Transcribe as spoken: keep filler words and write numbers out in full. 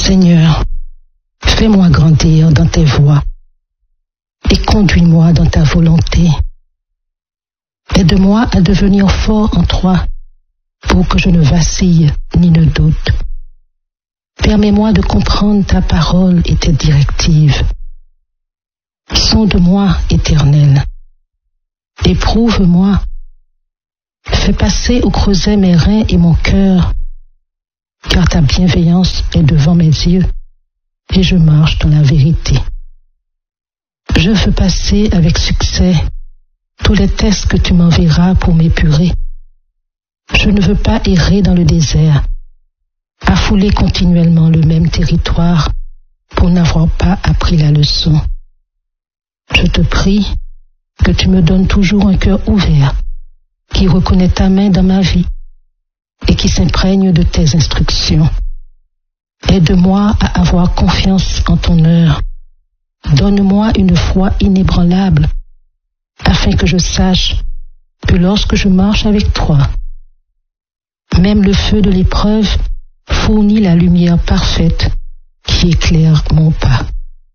Seigneur, fais-moi grandir dans tes voies et conduis-moi dans ta volonté. Aide-moi à devenir fort en toi pour que je ne vacille ni ne doute. Permets-moi de comprendre ta parole et tes directives. Sonde-moi, Éternel. Éprouve-moi. Fais passer au creuset mes reins et mon cœur, car ta bienveillance est devant mes yeux et je marche dans la vérité. Je veux passer avec succès tous les tests que tu m'enverras pour m'épurer. Je ne veux pas errer dans le désert, affouler continuellement le même territoire pour n'avoir pas appris la leçon. Je te prie que tu me donnes toujours un cœur ouvert, qui reconnaît ta main dans ma vie et qui s'imprègne de tes instructions. Aide-moi à avoir confiance en ton heure. Donne-moi une foi inébranlable, afin que je sache que lorsque je marche avec toi, même le feu de l'épreuve fournit la lumière parfaite qui éclaire mon pas.